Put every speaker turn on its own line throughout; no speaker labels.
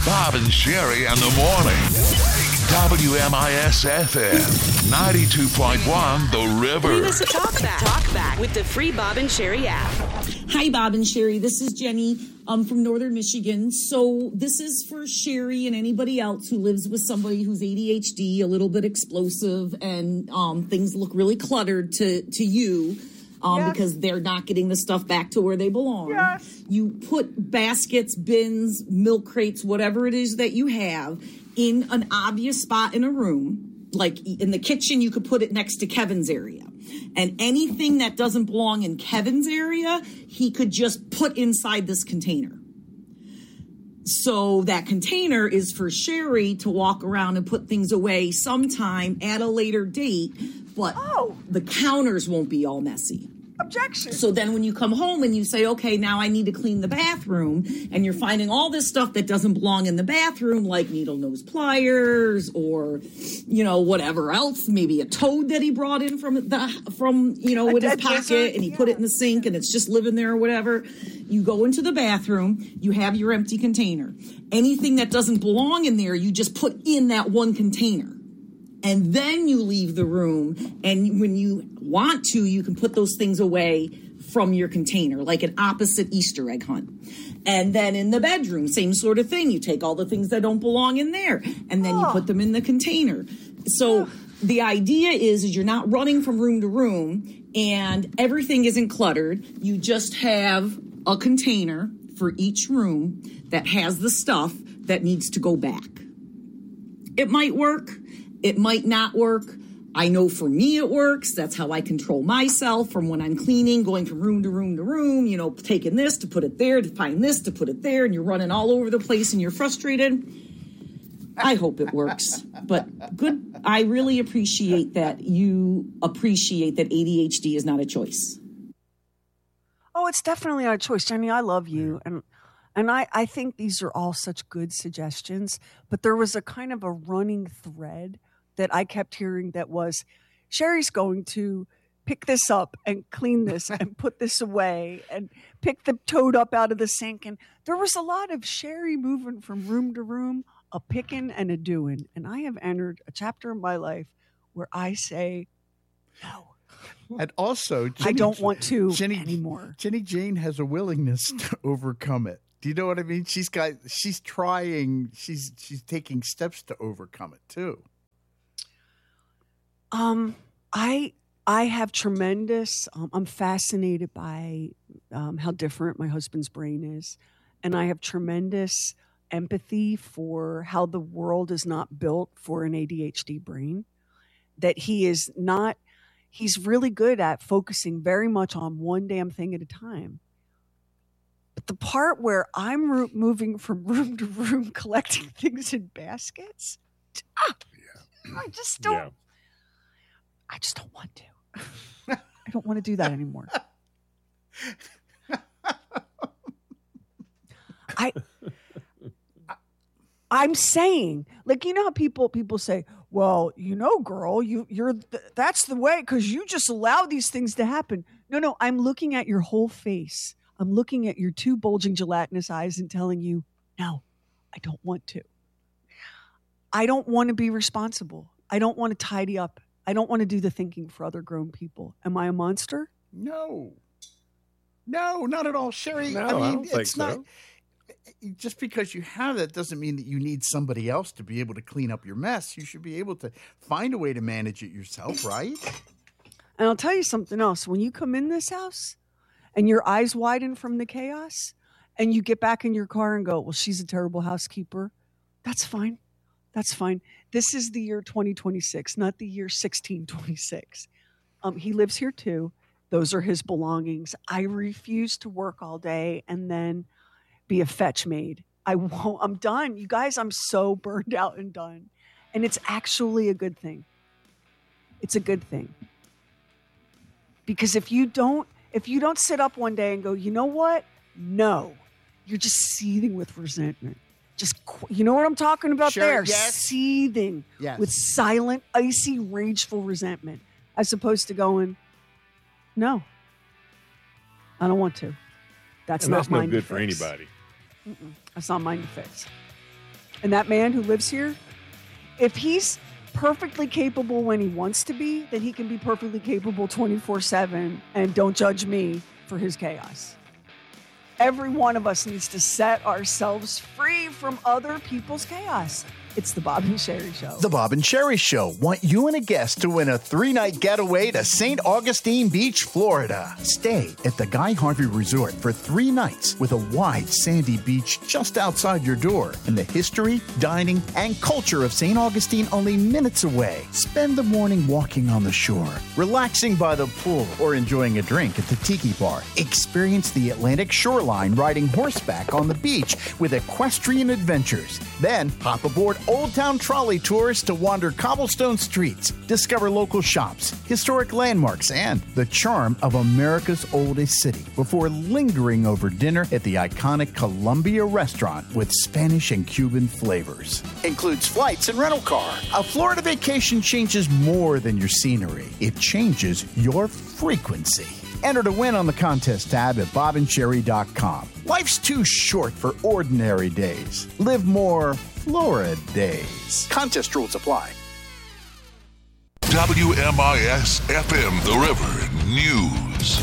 Bob and Sherry in the morning. WMIS-FM 92.1 The River.
Leave us a talk back with the free Bob and Sherry app.
Hi, Bob and Sherry. This is Jenny from Northern Michigan. So this is for Sherry and anybody else who lives with somebody who's ADHD, a little bit explosive, and things look really cluttered to you.
Yes.
Because they're not getting the stuff back to where they belong.
Yes.
You put baskets, bins, milk crates, whatever it is that you have in an obvious spot in a room. Like in the kitchen, you could put it next to Kevin's area. And anything that doesn't belong in Kevin's area, he could just put inside this container. So that container is for Sherry to walk around and put things away sometime at a later date, but the counters won't be all messy.
Objection.
So then when you come home and you say, okay, now I need to clean the bathroom, and you're finding all this stuff that doesn't belong in the bathroom, like needle nose pliers or, whatever else, maybe a toad that he brought in from with his pocket, and he put it in the sink and it's just living there or whatever. You go into the bathroom, you have your empty container. Anything that doesn't belong in there, you just put in that one container. And then you leave the room, and when you want to, you can put those things away from your container, like an opposite Easter egg hunt. And then in the bedroom, same sort of thing. You take all the things that don't belong in there, and then you put them in the container. So the idea is you're not running from room to room, and everything isn't cluttered. You just have a container for each room that has the stuff that needs to go back. It might work. It might not work. I know for me it works. That's how I control myself from when I'm cleaning, going from room to room to room, taking this to put it there, to find this to put it there, and you're running all over the place and you're frustrated. I hope it works. But good. I really appreciate that you appreciate that ADHD is not a choice.
Oh, it's definitely not a choice. Jenny, I love you. And I think these are all such good suggestions. But there was a kind of a running thread that I kept hearing that was, Sherry's going to pick this up and clean this and put this away and pick the toad up out of the sink. And there was a lot of Sherry moving from room to room, a picking and a doing. And I have entered a chapter in my life where I say, no.
And also,
I don't want to anymore.
Jenny Jane has a willingness to overcome it. Do you know what I mean? She's trying, she's taking steps to overcome it too.
I have tremendous, I'm fascinated by how different my husband's brain is. And I have tremendous empathy for how the world is not built for an ADHD brain. That he's really good at focusing very much on one damn thing at a time. But the part where I'm moving from room to room, collecting things in baskets, I just don't want to. I don't want to do that anymore. I'm saying, like, how people say, well, girl, that's the way, because you just allow these things to happen. No, I'm looking at your whole face. I'm looking at your two bulging gelatinous eyes and telling you, no, I don't want to. I don't want to be responsible. I don't want to tidy up. I don't want to do the thinking for other grown people. Am I a monster?
No, not at all, Sherry.
No,
I mean,
I don't think
it's not. Just because you have that doesn't mean that you need somebody else to be able to clean up your mess. You should be able to find a way to manage it yourself, right?
And I'll tell you something else. When you come in this house and your eyes widen from the chaos and you get back in your car and go, well, she's a terrible housekeeper. That's fine. That's fine. This is the year 2026, not the year 1626. He lives here too. Those are his belongings. I refuse to work all day and then be a fetch maid. I won't. I'm done. You guys, I'm so burned out and done. And it's actually a good thing. It's a good thing. Because if you don't sit up one day and go, you know what? No. You're just seething with resentment. You know what I'm talking about there?
Yes.
Seething with silent, icy, rageful resentment. As opposed to going, no, I don't want to. That's
and
not
that's no
mine
good
to
for
fix.
anybody.
That's not mine to fix. And that man who lives here, if he's perfectly capable when he wants to be, then he can be perfectly capable 24/7. And don't judge me for his chaos. Every one of us needs to set ourselves free from other people's chaos. It's the Bob and Sherry Show.
The Bob and Sherry Show want you and a guest to win a 3-night getaway to St. Augustine Beach, Florida. Stay at the Guy Harvey Resort for 3 nights with a wide sandy beach just outside your door and the history, dining, and culture of St. Augustine only minutes away. Spend the morning walking on the shore, relaxing by the pool, or enjoying a drink at the Tiki Bar. Experience the Atlantic shoreline riding horseback on the beach with equestrian adventures. Then hop aboard Old Town trolley tours to wander cobblestone streets, discover local shops, historic landmarks, and the charm of America's oldest city before lingering over dinner at the iconic Columbia restaurant with Spanish and Cuban flavors. Includes flights and rental car. A Florida vacation changes more than your scenery. It changes your frequency. Enter to win on the contest tab at bobandcherry.com. Life's too short for ordinary days. Live more Florida days. Contest rules apply.
WMIS FM The River News.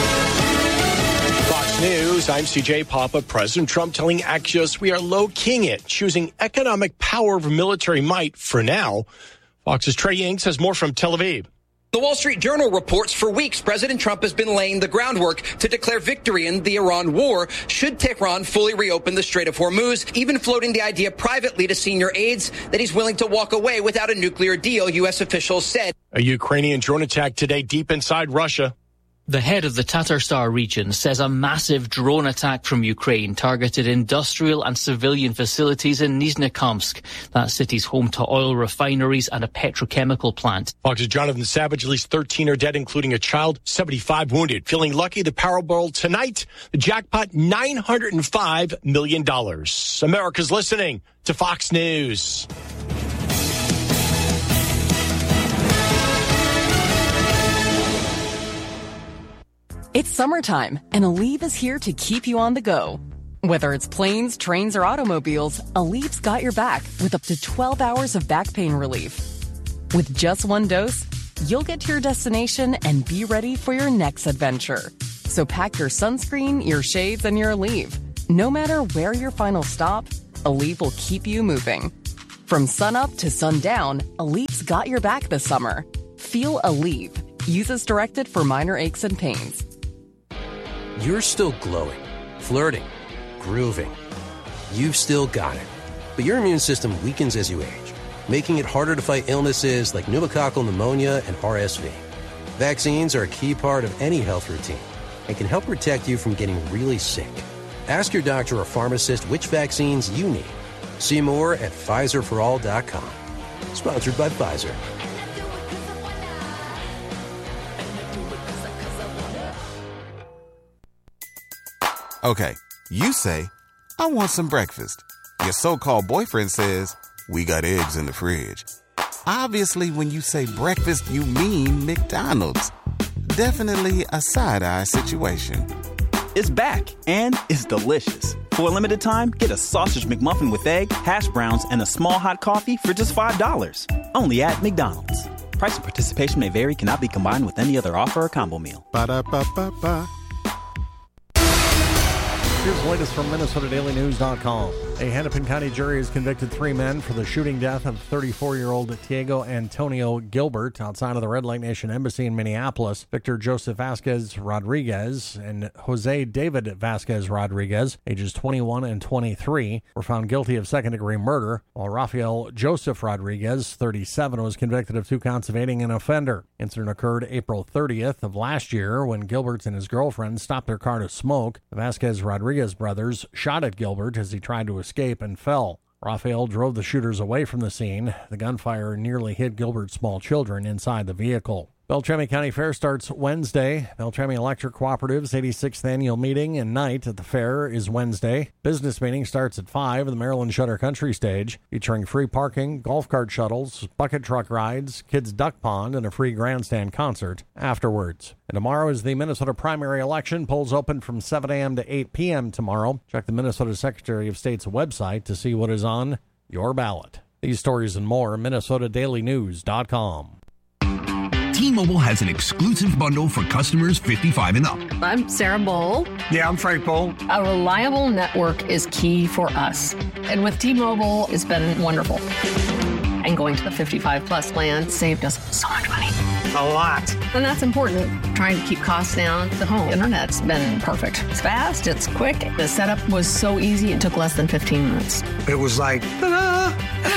Fox News, I'm CJ Papa. President Trump telling Axios we are low-keying it, choosing economic power over military might for now. Fox's Trey Yanks has more from Tel Aviv.
The Wall Street Journal reports for weeks President Trump has been laying the groundwork to declare victory in the Iran war should Tehran fully reopen the Strait of Hormuz, even floating the idea privately to senior aides that he's willing to walk away without a nuclear deal, U.S. officials said.
A Ukrainian drone attack today deep inside Russia.
The head of the Tatarstan region says a massive drone attack from Ukraine targeted industrial and civilian facilities in Nizhnekamsk. That city's home to oil refineries and a petrochemical plant.
Fox's Jonathan Savage, at least 13 are dead, including a child, 75 wounded. Feeling lucky, the Powerball tonight, the jackpot $905 million. America's listening to Fox News.
It's summertime, and Aleve is here to keep you on the go. Whether it's planes, trains, or automobiles, Aleve's got your back with up to 12 hours of back pain relief. With just one dose, you'll get to your destination and be ready for your next adventure. So pack your sunscreen, your shades, and your Aleve. No matter where your final stop, Aleve will keep you moving. From sunup to sundown, Aleve's got your back this summer. Feel Aleve. Use as directed for minor aches and pains.
You're still glowing, flirting, grooving. You've still got it. But your immune system weakens as you age, making it harder to fight illnesses like pneumococcal pneumonia and RSV. Vaccines are a key part of any health routine and can help protect you from getting really sick. Ask your doctor or pharmacist which vaccines you need. See more at PfizerForAll.com. Sponsored by Pfizer.
Okay, you say, I want some breakfast. Your so-called boyfriend says, we got eggs in the fridge. Obviously, when you say breakfast, you mean McDonald's. Definitely a side-eye situation.
It's back, and it's delicious. For a limited time, get a sausage McMuffin with egg, hash browns, and a small hot coffee for just $5. Only at McDonald's. Price and participation may vary, cannot be combined with any other offer or combo meal.
Ba-da-ba-ba-ba.
Here's the latest from MinnesotaDailyNews.com. A Hennepin County jury has convicted 3 men for the shooting death of 34-year-old Diego Antonio Gilbert outside of the Red Light Nation Embassy in Minneapolis. Victor Joseph Vasquez Rodriguez and Jose David Vasquez Rodriguez, ages 21 and 23, were found guilty of second-degree murder, while Rafael Joseph Rodriguez, 37, was convicted of 2 counts of aiding an offender. Incident occurred April 30th of last year when Gilbert and his girlfriend stopped their car to smoke. The Vasquez Rodriguez brothers shot at Gilbert as he tried to escape and fell. Rafael drove the shooters away from the scene. The gunfire nearly hit Gilbert's small children inside the vehicle. Beltrami County Fair starts Wednesday. Beltrami Electric Cooperative's 86th annual meeting and night at the fair is Wednesday. Business meeting starts at 5 at the Maryland Shutter Country Stage, featuring free parking, golf cart shuttles, bucket truck rides, kids duck pond, and a free grandstand concert afterwards. And tomorrow is the Minnesota primary election. Polls open from 7 a.m. to 8 p.m. tomorrow. Check the Minnesota Secretary of State's website to see what is on your ballot. These stories and more, MinnesotaDailyNews.com.
T-Mobile has an exclusive bundle for customers 55 and up.
I'm Sarah Bowl.
Yeah, I'm Frank Bowl.
A reliable network is key for us. And with T-Mobile, it's been wonderful. And going to the 55 plus plan saved us so much money.
A lot.
And that's important. Trying to keep costs down. The home internet's been perfect. It's fast, it's quick. The setup was so easy, it took less than 15 minutes.
It was like, ta-da!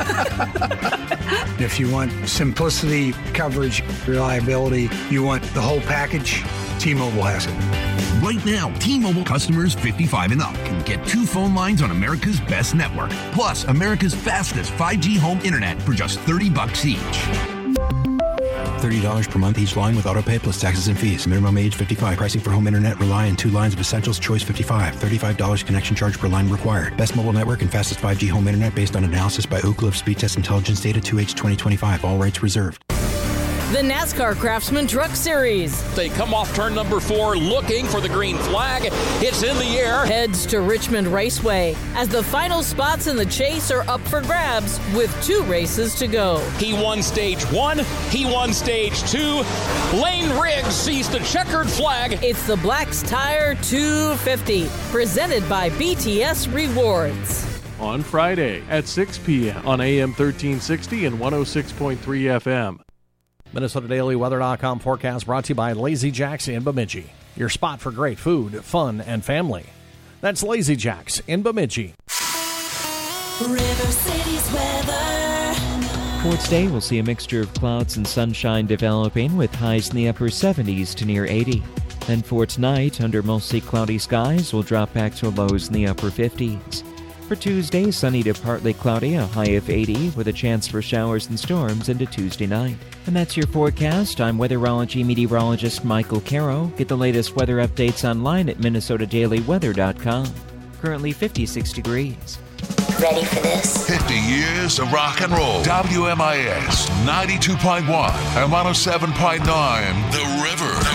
If you want simplicity, coverage, reliability, you want the whole package, T-Mobile has it.
Right now, T-Mobile customers 55 and up can get 2 phone lines on America's best network, plus America's fastest 5G home internet for just $30 each.
$30 per month each line with autopay plus taxes and fees. Minimum age 55. Pricing for home internet rely on 2 lines of Essentials Choice 55. $35 connection charge per line required. Best mobile network and fastest 5G home internet based on analysis by Ookla of Speed Test Intelligence Data 2H 2025. All rights reserved.
The NASCAR Craftsman Truck Series.
They come off turn number 4 looking for the green flag. It's in the air.
Heads to Richmond Raceway as the final spots in the chase are up for grabs with 2 races to go.
He won stage 1. He won stage 2. Lane Riggs sees the checkered flag.
It's the Black's Tire 250 presented by BTS Rewards.
On Friday at 6 p.m. on AM 1360 and 106.3 FM.
MinnesotaDailyWeather.com forecast brought to you by Lazy Jack's in Bemidji. Your spot for great food, fun, and family. That's Lazy Jack's in Bemidji.
River City's weather.
For today, we'll see a mixture of clouds and sunshine developing with highs in the upper 70s to near 80. Then for tonight, under mostly cloudy skies, we'll drop back to lows in the upper 50s. For Tuesday, sunny to partly cloudy, a high of 80, with a chance for showers and storms into Tuesday night. And that's your forecast. I'm weatherology meteorologist Michael Caro. Get the latest weather updates online at MinnesotaDailyWeather.com. Currently 56 degrees.
Ready for this?
50 years of rock and roll. WMIS 92.1 and 107.9. The River.